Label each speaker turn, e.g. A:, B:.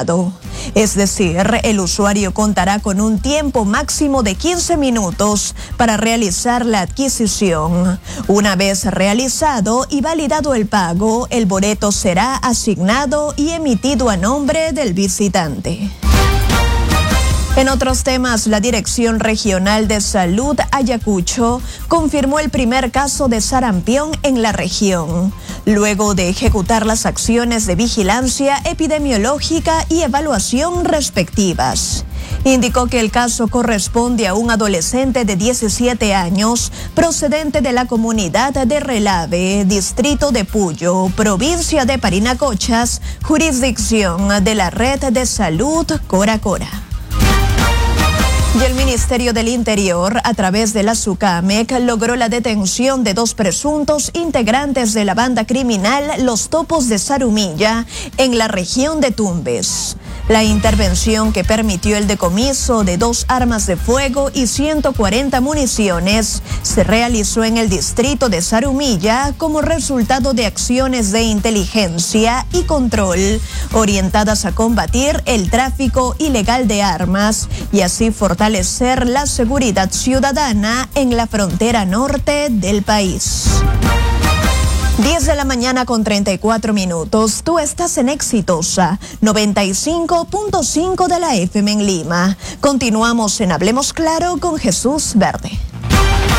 A: asignado. Es decir, el usuario contará con un tiempo máximo de 15 minutos para realizar la adquisición. Una vez realizado y validado el pago, el boleto será asignado y emitido a nombre del visitante. En otros temas, la Dirección Regional de Salud Ayacucho confirmó el primer caso de sarampión en la región, luego de ejecutar las acciones de vigilancia epidemiológica y evaluación respectivas. Indicó que el caso corresponde a un adolescente de 17 años procedente de la comunidad de Relave, distrito de Puyo, provincia de Parinacochas, jurisdicción de la Red de Salud Cora Cora. Y el Ministerio del Interior, a través de la SUCAMEC, logró la detención de 2 presuntos integrantes de la banda criminal Los Topos de Zarumilla en la región de Tumbes. La intervención, que permitió el decomiso de 2 armas de fuego y 140 municiones, se realizó en el distrito de Zarumilla como resultado de acciones de inteligencia y control orientadas a combatir el tráfico ilegal de armas y así fortalecer la seguridad ciudadana en la frontera norte del país. 10 de la mañana con 34 minutos. Tú estás en Exitosa 95.5 de la FM en Lima. Continuamos en Hablemos Claro con Jesús Verde.